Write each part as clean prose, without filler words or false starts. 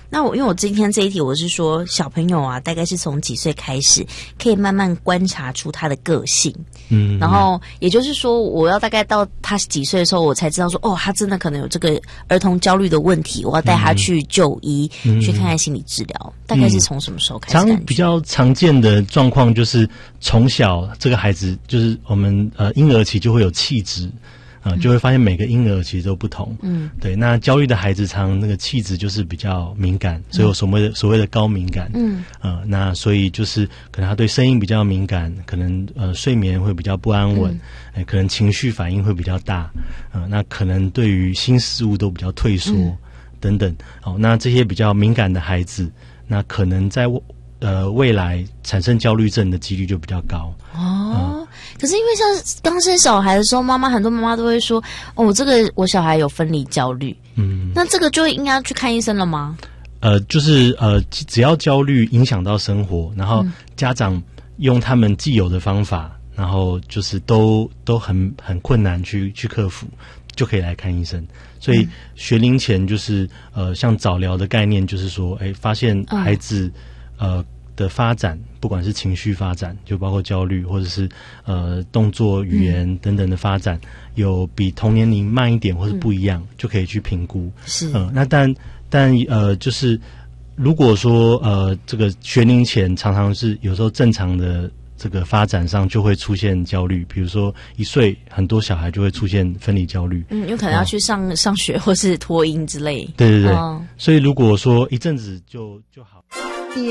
那因为我今天这一题我是说小朋友啊，大概是从几岁开始可以慢慢观察出他的个性，然后也就是说我要大概到他几岁的时候，我才知道说他真的可能有这个儿童焦虑的问题，我要带他去就医，去看看心理治疗。大概是从什么时候开始？ 比较常见的状况就是从小这个孩子就是我们婴儿期就会有气质。就会发现每个婴儿其实都不同。对，那焦虑的孩子常那个气质就是比较敏感，所以有所谓的高敏感。那所以就是可能他对声音比较敏感，可能睡眠会比较不安稳，可能情绪反应会比较大，那可能对于新事物都比较退缩，等等。那这些比较敏感的孩子，那可能在未来产生焦虑症的几率就比较高。 可是因为像刚生小孩的时候，很多妈妈都会说，我小孩有分离焦虑。那这个就应该去看医生了吗？ 就是只要焦虑影响到生活，然后家长用他们既有的方法，然后就是都很困难去克服，就可以来看医生。所以学龄前就是像早疗的概念，就是说，发现孩子的发展，不管是情绪发展，就包括焦虑，或者是动作、语言等等的发展，有比同年龄慢一点或是不一样，就可以去评估。 是， 那但就是如果说这个学龄前常常是有时候正常的这个发展上就会出现焦虑，比如说1岁很多小孩就会出现分离焦虑， 有可能要去上学或是托婴之类。 对，所以如果说一阵子就好。 第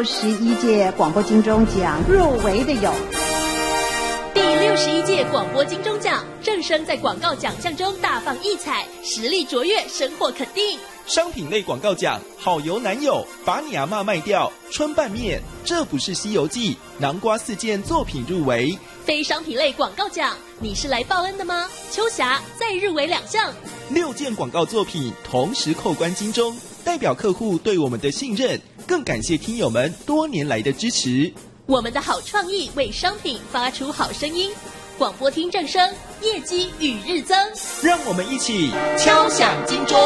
61届广播金钟奖入围的有第61届广播金钟奖，正声在广告奖项中大放异彩，实力卓越，收获肯定。 商品类广告奖，好油男友，把你阿嬷卖掉，春拌面，这不是西游记，南瓜4件作品入围。 非商品类广告奖，你是来报恩的吗？秋霞再入围2项 ，6件广告作品同时扣关金钟，代表客户对我们的信任，更感谢听友们多年来的支持。 我们的好创意为商品发出好声音，广播厅正声，业绩与日增。 让我们一起敲响金钟。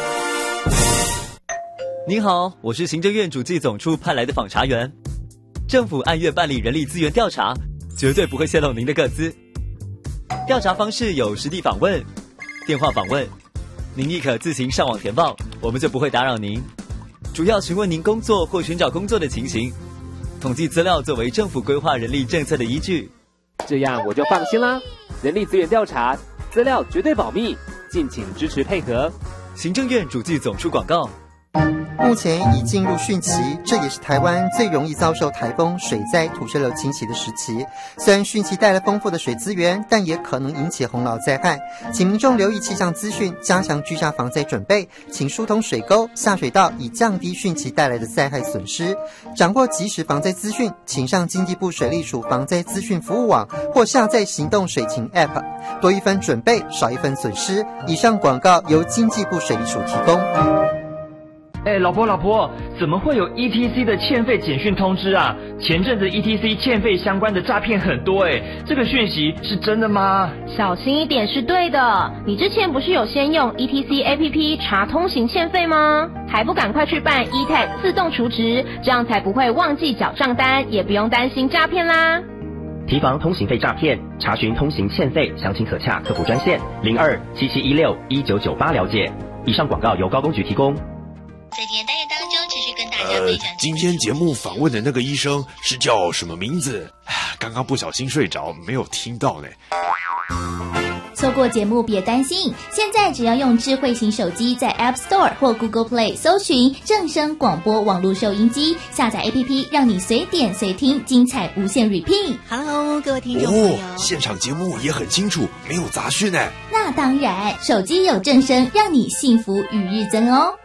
您好，我是行政院主计总处派来的访查员。政府按月办理人力资源调查，绝对不会泄露您的个资。调查方式有实地访问、电话访问，您亦可自行上网填报，我们就不会打扰您。主要询问您工作或寻找工作的情形，统计资料作为政府规划人力政策的依据。 这样我就放心啦，人力资源调查资料绝对保密，敬请支持配合。 行政院主计总处广告。 目前已进入汛期，这也是台湾最容易遭受台风、水灾、土石流侵袭的时期。虽然汛期带来丰富的水资源，但也可能引起洪涝灾害，请民众留意气象资讯，加强居家防灾准备，请疏通水沟、下水道，以降低汛期带来的灾害损失。掌握即时防灾资讯，请上经济部水利署防灾资讯服务网或下载行动水情 App， 多一分准备，少一分损失。以上广告由经济部水利署提供。 老婆，怎么会有 ETC 的欠费简讯通知啊？前阵子 ETC 欠费相关的诈骗很多这个讯息是真的吗？ 小心一点是对的。你之前不是有先用 ETC APP 查通行欠费吗？还不赶快去办 eTag 自动储值，这样才不会忘记缴账单，也不用担心诈骗啦。 提防通行费诈骗，查询通行欠费，详情可洽客服专线0277161998了解。以上广告由高工局提供。 在今天单元当中，持续跟大家分享。 今天节目访问的那个医生是叫什么名字？刚刚不小心睡着，没有听到呢。 错过节目别担心，现在只要用智慧型手机在 App Store 或 Google Play 搜寻正声广播网络收音机，下载 APP， 让你随点随听，精彩无限 repeat。 Hello， 各位听众朋友， 现场节目也很清楚，没有杂讯呢。 那当然，手机有正声，让你幸福与日增哦。